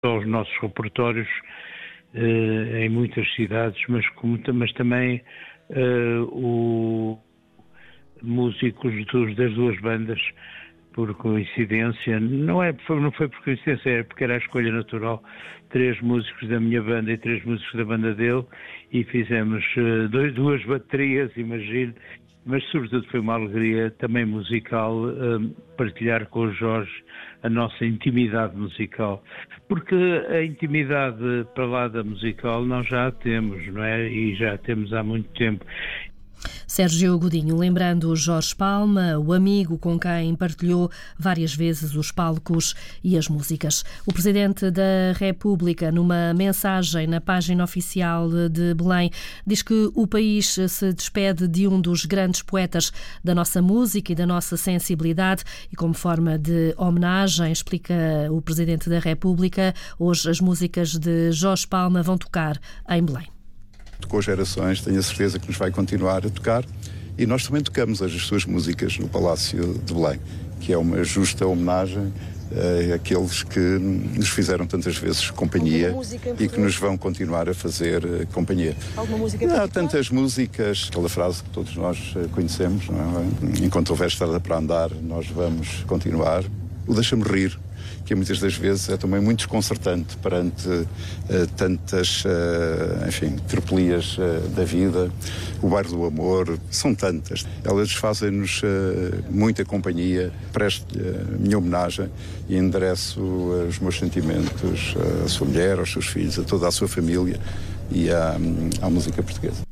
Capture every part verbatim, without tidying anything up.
aos nossos repertórios eh, em muitas cidades, mas, como, mas também eh, o, músicos dos, das duas bandas, por coincidência, não, é, não foi por coincidência, é porque era a escolha natural, três músicos da minha banda e três músicos da banda dele, e fizemos uh, dois, duas baterias, imagino, mas sobretudo foi uma alegria também musical uh, partilhar com o Jorge a nossa intimidade musical, porque a intimidade para lá da musical nós já a temos, não é? E já a temos há muito tempo. Sérgio Godinho, lembrando Jorge Palma, o amigo com quem partilhou várias vezes os palcos e as músicas. O Presidente da República, numa mensagem na página oficial de Belém, diz que o país se despede de um dos grandes poetas da nossa música e da nossa sensibilidade, e como forma de homenagem, explica o Presidente da República, hoje as músicas de Jorge Palma vão tocar em Belém. Tocou gerações, tenho a certeza que nos vai continuar a tocar, e nós também tocamos as suas músicas no Palácio de Belém, que é uma justa homenagem uh, àqueles que nos fizeram tantas vezes companhia e que nos vão continuar a fazer uh, companhia. Alguma música? Há tantas músicas, aquela frase que todos nós uh, conhecemos, não é? Enquanto houver estrada para andar, nós vamos continuar. O Deixa-me Rir, que muitas das vezes é também muito desconcertante perante uh, tantas, uh, enfim, tropelias uh, da vida. O Bairro do Amor, são tantas. Elas fazem-nos uh, muita companhia. Presto-lhe a minha homenagem e endereço uh, os meus sentimentos uh, à sua mulher, aos seus filhos, a toda a sua família e à, à música portuguesa.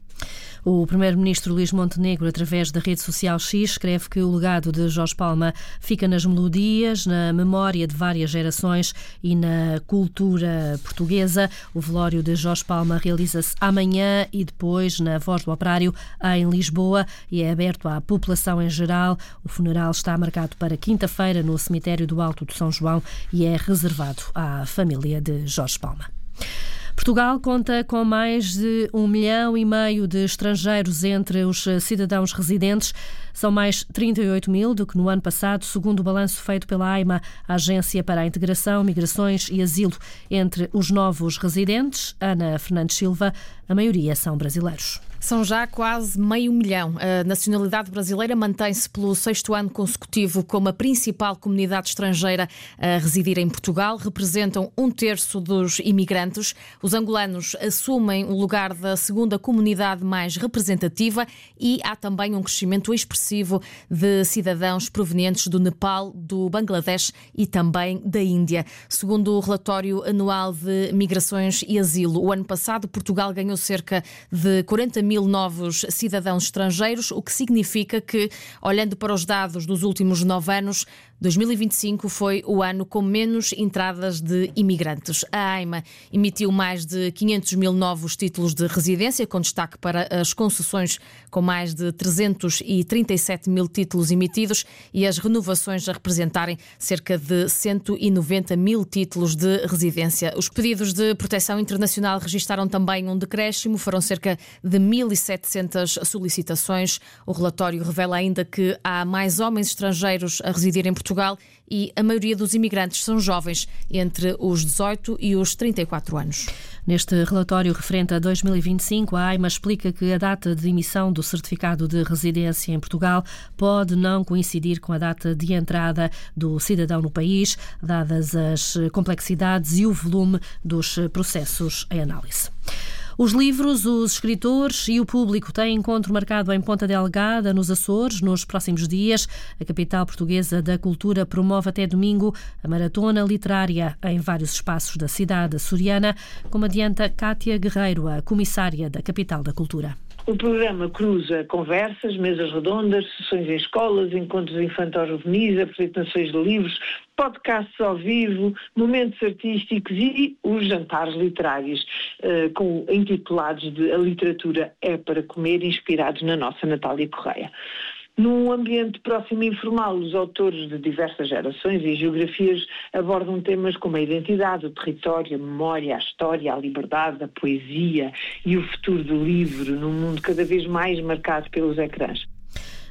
O primeiro-ministro Luís Montenegro, através da rede social X, escreve que o legado de Jorge Palma fica nas melodias, na memória de várias gerações e na cultura portuguesa. O velório de Jorge Palma realiza-se amanhã e depois na Voz do Operário, em Lisboa, e é aberto à população em geral. O funeral está marcado para quinta-feira no cemitério do Alto de São João e é reservado à família de Jorge Palma. Portugal conta com mais de um milhão e meio de estrangeiros entre os cidadãos residentes. São mais trinta e oito mil do que no ano passado, segundo o balanço feito pela AIMA, a Agência para a Integração, Migrações e Asilo. Entre os novos residentes, Ana Fernandes Silva, a maioria são brasileiros. São já quase meio milhão. A nacionalidade brasileira mantém-se pelo sexto ano consecutivo como a principal comunidade estrangeira a residir em Portugal. Representam um terço dos imigrantes. Os angolanos assumem o lugar da segunda comunidade mais representativa e há também um crescimento expressivo de cidadãos provenientes do Nepal, do Bangladesh e também da Índia. Segundo o relatório anual de Migrações e Asilo, o ano passado Portugal ganhou cerca de quarenta mil novos cidadãos estrangeiros, o que significa que, olhando para os dados dos últimos nove anos, dois mil e vinte e cinco foi o ano com menos entradas de imigrantes. A AIMA emitiu mais de quinhentos mil novos títulos de residência, com destaque para as concessões, com mais de trezentos e trinta e sete mil títulos emitidos, e as renovações a representarem cerca de cento e noventa mil títulos de residência. Os pedidos de proteção internacional registaram também um decréscimo, foram cerca de mil e setecentas solicitações. O relatório revela ainda que há mais homens estrangeiros a residir em Portugal e a maioria dos imigrantes são jovens, entre os dezoito e os trinta e quatro anos. Neste relatório referente a dois mil e vinte e cinco, a AIMA explica que a data de emissão do certificado de residência em Portugal pode não coincidir com a data de entrada do cidadão no país, dadas as complexidades e o volume dos processos em análise. Os livros, os escritores e o público têm encontro marcado em Ponta Delgada, nos Açores, nos próximos dias. A capital portuguesa da cultura promove até domingo a maratona literária em vários espaços da cidade açoriana, como adianta Cátia Guerreiro, a comissária da capital da cultura. O programa cruza conversas, mesas redondas, sessões em escolas, encontros infantil-juvenis, apresentações de livros, podcasts ao vivo, momentos artísticos e os jantares literários, uh, com, intitulados de A Literatura é para Comer, inspirados na nossa Natália Correia. Num ambiente próximo e informal, os autores de diversas gerações e geografias abordam temas como a identidade, o território, a memória, a história, a liberdade, a poesia e o futuro do livro, num mundo cada vez mais marcado pelos ecrãs.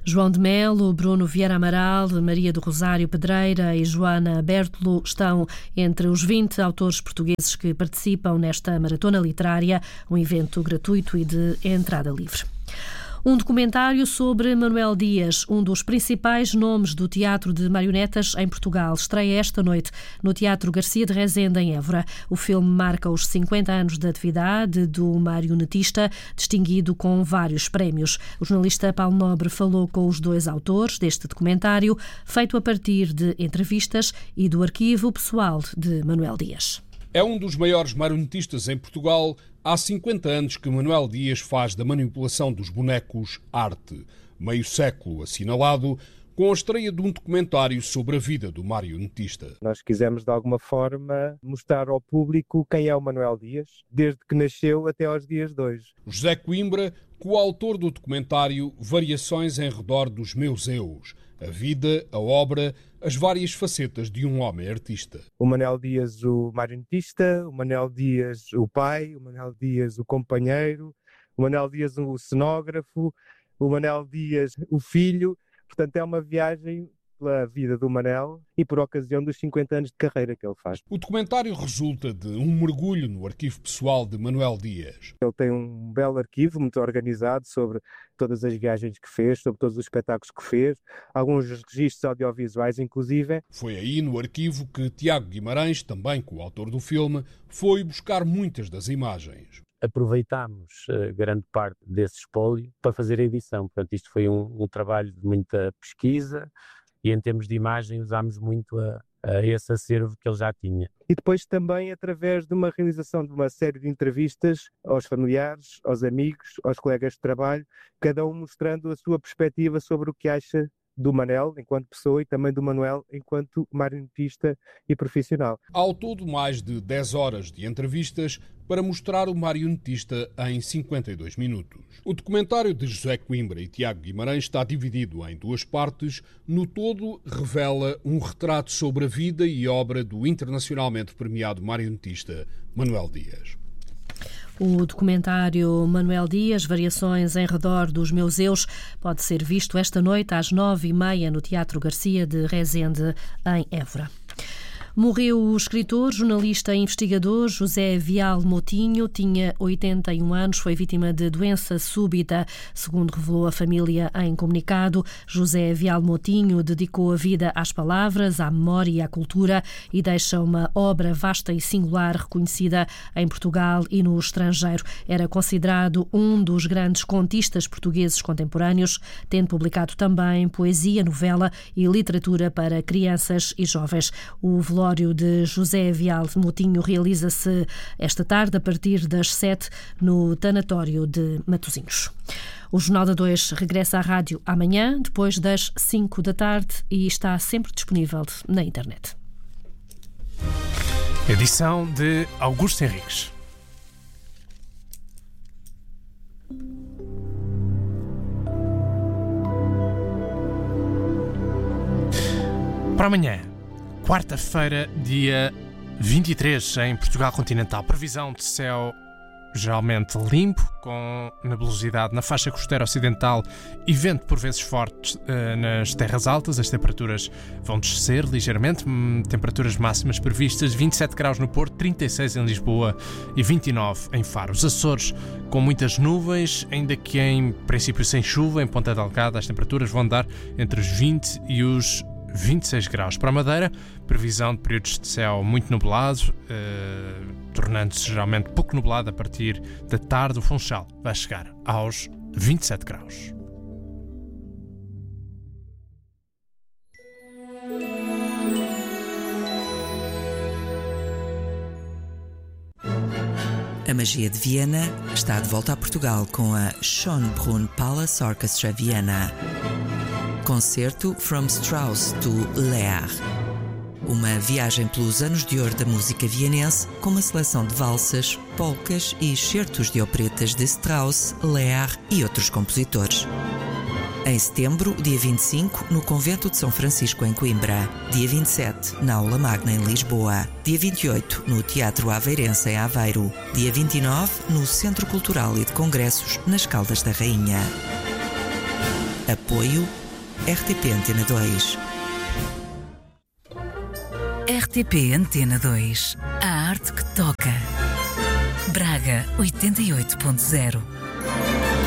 João de Melo, Bruno Vieira Amaral, Maria do Rosário Pedreira e Joana Bertolo estão entre os vinte autores portugueses que participam nesta maratona literária, um evento gratuito e de entrada livre. Um documentário sobre Manuel Dias, um dos principais nomes do teatro de marionetas em Portugal, estreia esta noite no Teatro Garcia de Rezende, em Évora. O filme marca os cinquenta anos de atividade do marionetista, distinguido com vários prémios. O jornalista Paulo Nobre falou com os dois autores deste documentário, feito a partir de entrevistas e do arquivo pessoal de Manuel Dias. É um dos maiores marionetistas em Portugal. Há cinquenta anos que Manuel Dias faz da manipulação dos bonecos arte. Meio século assinalado com a estreia de um documentário sobre a vida do marionetista. Nós quisemos, de alguma forma, mostrar ao público quem é o Manuel Dias, desde que nasceu até aos dias de hoje. José Coimbra, coautor do documentário Variações em redor dos meus eus. A vida, a obra, as várias facetas de um homem artista. O Manuel Dias, o marionetista, o Manuel Dias, o pai, o Manuel Dias, o companheiro, o Manuel Dias, o cenógrafo, o Manuel Dias, o filho. Portanto, é uma viagem pela vida do Manel e por ocasião dos cinquenta anos de carreira que ele faz. O documentário resulta de um mergulho no arquivo pessoal de Manuel Dias. Ele tem um belo arquivo, muito organizado, sobre todas as viagens que fez, sobre todos os espetáculos que fez, alguns registros audiovisuais, inclusive. Foi aí no arquivo que Tiago Guimarães, também coautor do filme, foi buscar muitas das imagens. Aproveitámos uh, grande parte desse espólio para fazer a edição. Portanto, isto foi um, um trabalho de muita pesquisa e, em termos de imagem, usámos muito a, a esse acervo que ele já tinha. E depois também através de uma realização de uma série de entrevistas aos familiares, aos amigos, aos colegas de trabalho, cada um mostrando a sua perspectiva sobre o que acha do Manel enquanto pessoa e também do Manuel enquanto marionetista e profissional. Ao todo, mais de dez horas de entrevistas para mostrar o marionetista em cinquenta e dois minutos. O documentário de José Coimbra e Tiago Guimarães está dividido em duas partes. No todo, revela um retrato sobre a vida e obra do internacionalmente premiado marionetista Manuel Dias. O documentário Manuel Dias, Variações em redor dos meus eus, pode ser visto esta noite às nove e meia no Teatro Garcia de Rezende, em Évora. Morreu o escritor, jornalista e investigador José Vial Moutinho, tinha oitenta e um anos, foi vítima de doença súbita. Segundo revelou a família em comunicado, José Vial Moutinho dedicou a vida às palavras, à memória e à cultura e deixa uma obra vasta e singular reconhecida em Portugal e no estrangeiro. Era considerado um dos grandes contistas portugueses contemporâneos, tendo publicado também poesia, novela e literatura para crianças e jovens. O velório de José Vial Moutinho realiza-se esta tarde a partir das sete no tanatório de Matosinhos. O Jornal da Dois regressa à rádio amanhã, depois das cinco da tarde e está sempre disponível na internet. Edição de Augusto Henriques. Para amanhã, quarta-feira, dia vinte e três, em Portugal continental. Previsão de céu geralmente limpo, com nebulosidade na faixa costeira ocidental e vento por vezes forte uh, nas terras altas. As temperaturas vão descer ligeiramente. Temperaturas máximas previstas: vinte e sete graus no Porto, trinta e seis em Lisboa e vinte e nove em Faro. Os Açores com muitas nuvens, ainda que em princípio sem chuva. Em Ponta Delgada as temperaturas vão andar entre os vinte e os vinte e seis graus. Para a Madeira, previsão de períodos de céu muito nublado, eh, tornando-se geralmente pouco nublado a partir da tarde. O Funchal vai chegar aos vinte e sete graus. A magia de Viena está de volta a Portugal com a Schönbrunn Palace Orchestra Viena. Concerto From Strauss to Lear. Uma viagem pelos anos de ouro da música vienense com uma seleção de valsas, polcas e excertos de operetas de Strauss, Lear e outros compositores. Em setembro, dia vinte e cinco, no Convento de São Francisco em Coimbra. Dia vinte e sete, na Aula Magna em Lisboa. Dia vinte e oito, no Teatro Aveirense em Aveiro. Dia vinte e nove, no Centro Cultural e de Congressos, nas Caldas da Rainha. Apoio R T P Antena dois. R T P Antena dois. A arte que toca. Braga oitenta e oito ponto zero.